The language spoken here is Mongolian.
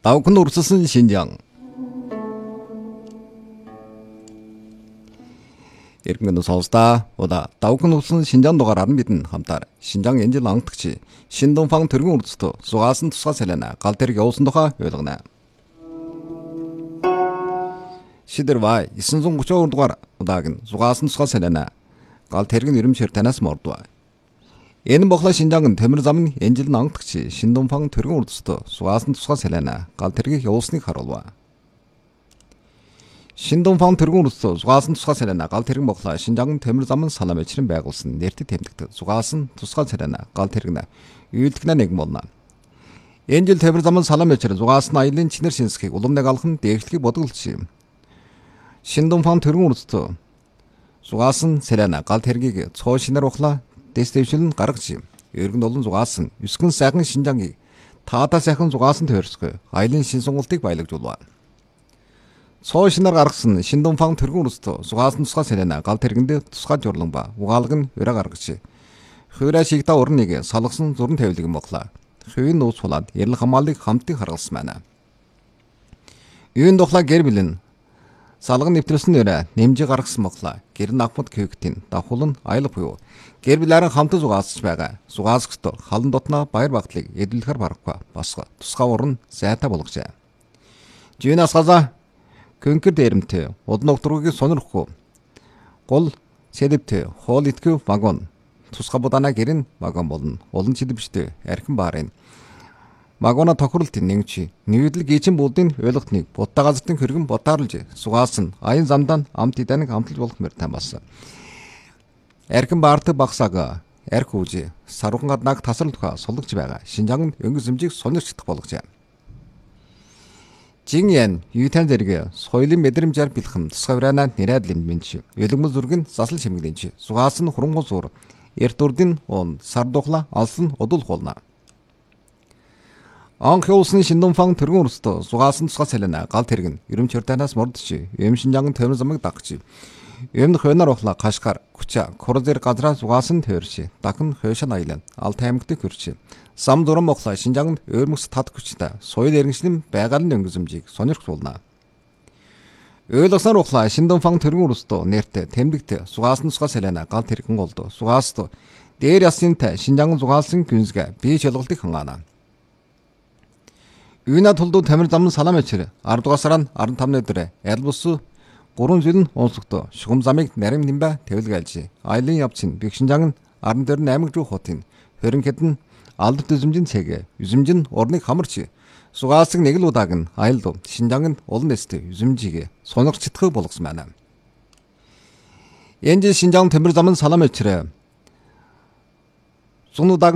Давхын урссан Шинжаан. Иргэн сонсдаа удаа давхын урссан Шинжаан дугаараар нь бидэн хамтаар Шинжаан энэ жил анхдагч Шиндунфан төргөн үрдэстөө зугаасан тусгай салена гал тэрэг явуулсан тухай ойлгоно. Шидэрвай 932 дугаар удааг нь зугаасан тусгай салена гал тэрэг нэрмшэр танаас мордва. Энэ бохла Шинжаан төмөр зам нь энэ жил анхдагч Шиндунфан төргөн үрдэстөө зугаасан тусгай салена гал тэрэг явуулсныг харуулва. Шиндунфан төргөн үрдэстөө зугаасан тусгай салена гал тэрэг бохла Шинжаан төмөр зам нь салам эчрэн байгуулсан нэртэд тэмдэгт зугаасан тусгай салена гал тэрэг үйлдэгнэ нэг молно. Энэ жил төмөр зам нь салам эчрэн зугаасан аялын чинэр шинсхийг улам нэг алхан дээшлэхийг бодголч юм. Шиндунфан төргөн үрдэстөө зугаасан салена гал тэргийг цоо шинээр ухла дэстэвшил нь гаргаж юм. Өргөн олон зугаасан 9 гэн сайхан Шинжааныг таата сайхан зугаасан тойрсгой аялын шин сонголтыг баялагжуулва. Цоо шинээр гаргасан Шиндунфан төргөн үрдэстөө зугаасан тусгай салена гал тэргэндээ тусгай журлан ба угаалга нь өрөө гаргаж хойроо шигта урныг салгасан зурн тавилгын боглаа. Хөвийн нууц хулаад ярил хамгааллыг хамтыг харгалсан байна. Юун духла гэр билэн салган нэвтрүүлсэн өрөө нэмжиг гаргасан боглаа. Гэр нагмад көгтийн давхул нь аялах буюу гэр билэрэн хамт зугаасч байгаа. Зугаасгчдор халан дотноо баяр багтлыг эдэлэхэр барахгүй бас тусгай уран зайтай болгожээ. Жинас газа көнкөр дээрэмтэй удан огтруугийн сонирхгүй гол сэдэвтэй хоол итгэв вагон тусгай будана гэрэн вагон болно. Олон чидэвчтэй архин баарын вагона тохируулт нэгчи нэгдэл гичин булдын ойлгохныг будаа газартын хөргөн ботаарлж сугаасан аян замдан амт иданыг амтлж болох мөртэй болсон. Архин баарт багсаага арх үүжи сарвхан гаднаг тасрал тухай сулгаж байгаа. Шинжаан өнгө зэмжийг сонирчдах болгожээ. Жиньян юутан зэрэг соёлын мэдрэмжээр бэлхэм тусгаврана нэрайдлын менч өлгмөл зүргэн засал шимгдэнч сугаасан хурамгол зур эрт урдын он сар духла алсан удул хуулна. Анх явуулсан Шиндунфан төргөн үрдэстөө сугаасан тусгай салена гал тэрэг нь ерөм чортанаас мордч юм Шинжаан төмөр замыг дагч юм хойноор ухла кашгар күча корозер газраа сугаасан төрч дахин хойшин аялан алт аймагт хөрч сам дурам ухла Шинжаан өөрмөс тат күчтэй соёл иргэншлэн байгалийн өнгөзөмжийг сонирхуулна. Ойлгосоор ухла Шиндунфан төргөн үрдэстөө нэртэй тэмдэгт сугаасан тусгай салена гал тэрэгэн голдо сугааст дээр ясынтай Шинжаан сугаасан гүнзгэ бие чалгалтыг хангаана. Үйна тулдуу тамир зам салам эчэр 10 дугаар сарын 15-ны өдөр ялбус 3 жилийн онцлогтой шугам замыг нарийн нэмбэ тэвлгэлж аялын явцын бих Шинжаан 14 аймаг руу хотын хөрөнгөд нь алдарт үзэмжийн цэг үзэмжин урныг хамарч сугаасыг нэг л удааг нь аялал Шинжаан олон нэстэй үзэмжийг сонирхчдах болгосон байна. Энэ жил Шинжаан тамир зам салам эчэр 100 удааг